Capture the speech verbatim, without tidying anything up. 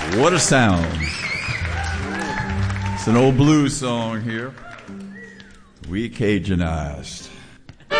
What a sound. It's an old blues song here. We Cajunized.